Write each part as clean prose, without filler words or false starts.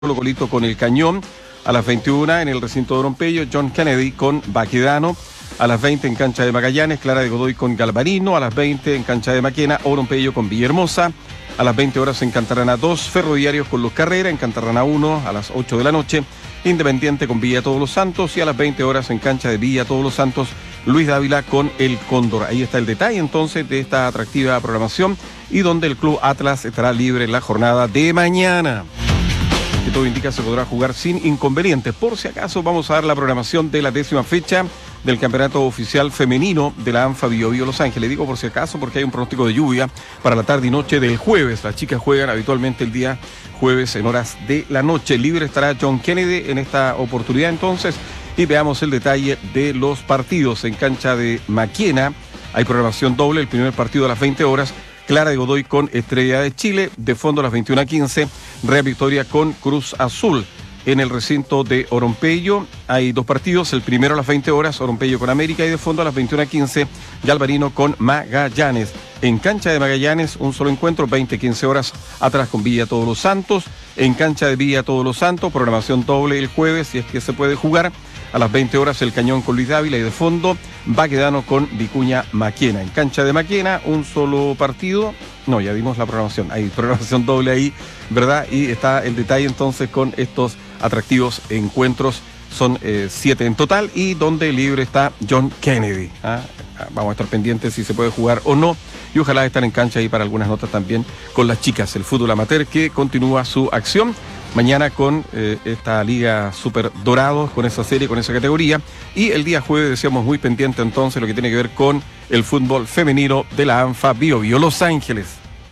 Colo Colito con El Cañón. A las 21 en el recinto de Oropello, John Kennedy con Baquedano. A las 20 en cancha de Magallanes, Clara de Godoy con Galvarino. A las 20 en cancha de Maquena, Oropello con Villahermosa. A las 20 horas en Cantarana 2, Ferroviarios con Luz Carrera. En Cantarana 1 a las 8 de la noche, Independiente con Villa Todos los Santos. Y a las 20 horas en cancha de Villa Todos los Santos, Luis Dávila con el Cóndor. Ahí está el detalle entonces de esta atractiva programación y donde el Club Atlas estará libre en la jornada de mañana. Que todo indica se podrá jugar sin inconvenientes. Por si acaso vamos a dar la programación de la 10ª fecha del campeonato oficial femenino de la ANFA Bio Bio Los Ángeles. Digo por si acaso porque hay un pronóstico de lluvia para la tarde y noche del jueves. Las chicas juegan habitualmente el día jueves en horas de la noche. Libre estará John Kennedy en esta oportunidad entonces. Y veamos el detalle de los partidos. En cancha de Maquena hay programación doble. El primer partido a las 20 horas. Clara de Godoy con Estrella de Chile. De fondo a las 21:15. Real Victoria con Cruz Azul. En el recinto de Oropello hay dos partidos. El primero a las 20 horas, Oropello con América. Y de fondo a las 21:15, Galvarino con Magallanes. En cancha de Magallanes, un solo encuentro, 20:15 horas, Atlas con Villa Todos los Santos. En cancha de Villa Todos los Santos, programación doble el jueves, si es que se puede jugar. A las 20 horas, El Cañón con Luis Dávila. Y de fondo, Baquedano con Vicuña Maquena. En cancha de Maquena, un solo partido. No, ya dimos la programación. Hay programación doble ahí, ¿verdad? Y está el detalle entonces con estos atractivos encuentros. Son 7 en total y donde libre está John Kennedy. Vamos a estar pendientes si se puede jugar o no. Y ojalá estar en cancha ahí para algunas notas también con las chicas. El fútbol amateur que continúa su acción. Mañana con esta Liga Super Dorados, con esa serie, con esa categoría. Y el día jueves decíamos muy pendiente entonces lo que tiene que ver con el fútbol femenino de la ANFA Bio Bio Los Ángeles.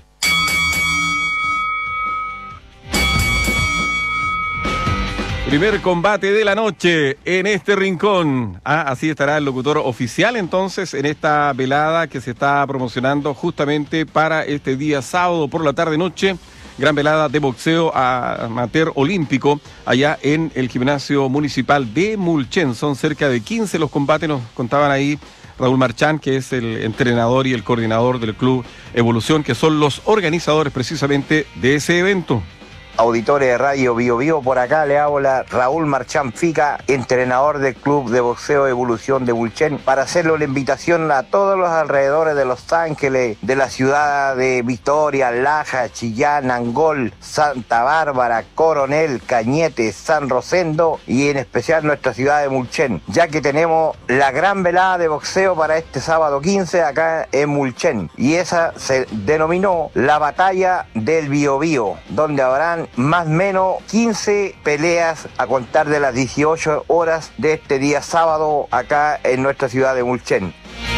Primer combate de la noche en este rincón. Así estará el locutor oficial entonces en esta velada que se está promocionando justamente para este día sábado por la tarde-noche. Gran velada de boxeo amateur olímpico allá en el gimnasio municipal de Mulchen. Son cerca de 15 los combates, nos contaban ahí Raúl Marchán, que es el entrenador y el coordinador del Club Evolución, que son los organizadores precisamente de ese evento. Auditores de Radio Bio Bio, por acá le habla Raúl Marchán Fica, entrenador del Club de Boxeo Evolución de Mulchen, para hacerle una invitación a todos los alrededores de Los Ángeles, de la ciudad de Victoria, Laja, Chillán, Angol, Santa Bárbara, Coronel, Cañete, San Rosendo y en especial nuestra ciudad de Mulchen, ya que tenemos la gran velada de boxeo para este sábado 15 acá en Mulchen, y esa se denominó la Batalla del Bio Bio, donde habrán más o menos 15 peleas a contar de las 18 horas de este día sábado acá en nuestra ciudad de Mulchen.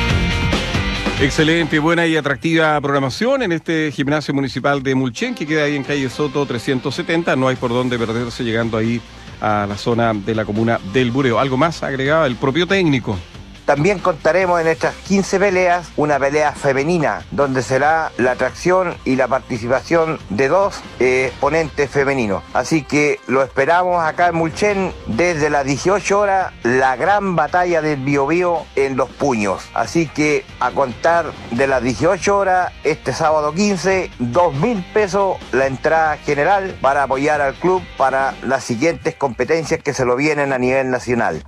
Excelente, buena y atractiva programación en este gimnasio municipal de Mulchen, que queda ahí en calle Soto 370. No hay por dónde perderse llegando ahí a la zona de la comuna del Bureo. ¿Algo más agregaba el propio técnico? También contaremos en estas 15 peleas una pelea femenina, donde será la atracción y la participación de 2 exponentes femeninos. Así que lo esperamos acá en Mulchen desde las 18 horas, la gran batalla del Bio Bio en Los Puños. Así que a contar de las 18 horas, este sábado 15, 2.000 pesos la entrada general para apoyar al club para las siguientes competencias que se lo vienen a nivel nacional.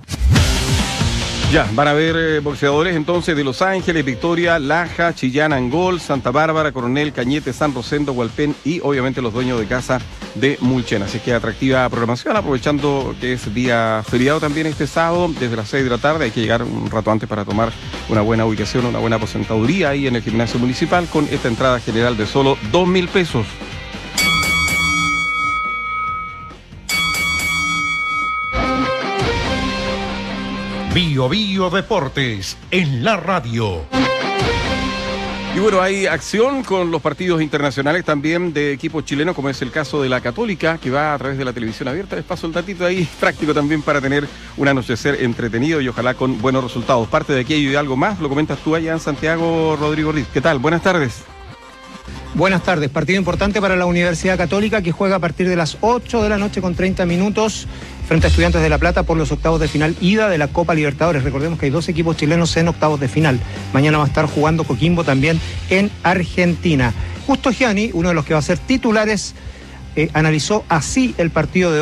Ya, van a haber boxeadores entonces de Los Ángeles, Victoria, Laja, Chillán, Angol, Santa Bárbara, Coronel, Cañete, San Rosendo, Hualpén y obviamente los dueños de casa de Mulchen. Así que atractiva programación, aprovechando que es día feriado también este sábado, desde las 6 de la tarde. Hay que llegar un rato antes para tomar una buena ubicación, una buena aposentaduría ahí en el gimnasio municipal con esta entrada general de solo 2.000 pesos. Bio Bio Deportes en la radio. Y bueno, hay acción con los partidos internacionales también de equipos chilenos, como es el caso de la Católica, que va a través de la televisión abierta. Les paso el datito ahí práctico también para tener un anochecer entretenido y ojalá con buenos resultados. Parte de aquello y algo más, lo comentas tú allá en Santiago, Rodrigo Riz. ¿Qué tal? Buenas tardes. Buenas tardes. Partido importante para la Universidad Católica, que juega a partir de las 8 de la noche con 30 minutos frente a Estudiantes de La Plata por los octavos de final ida de la Copa Libertadores. Recordemos que hay 2 equipos chilenos en octavos de final. Mañana va a estar jugando Coquimbo también en Argentina. Justo Gianni, uno de los que va a ser titulares analizó así el partido de